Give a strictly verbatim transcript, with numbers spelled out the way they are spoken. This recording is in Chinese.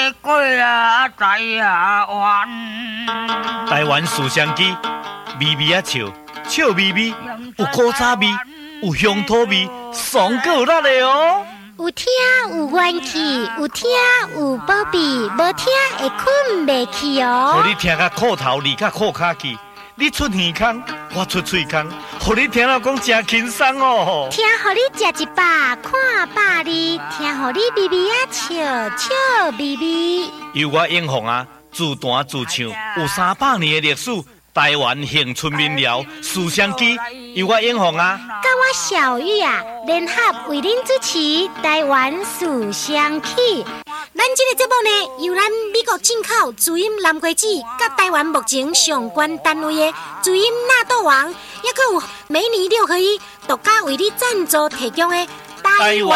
过啊台啊湾。 台湾四香鸡，微微啊笑，笑微微，有古早味，有乡土味，爽够辣的哦。 有听有元气，有听有宝贝，无听会困袂去哦。 互你听甲裤头离甲裤骹去，你出耳孔，我出喙孔，互你听了讲真轻松哦。 听互你食一百，看百二，听互你微微啊笑，笑微微。 由我英雄啊，自弹自唱，有三百年的历史。台湾恒春民谣四香鸡，由我英雄啊， 甲我小玉啊，联合为您主持《台湾四香起》。咱这个节目呢，由咱美国进口主音蓝瓜子，甲台湾目前上关单位的主音纳豆王，也佫有每年六合一独家为你赞助提供的台湾。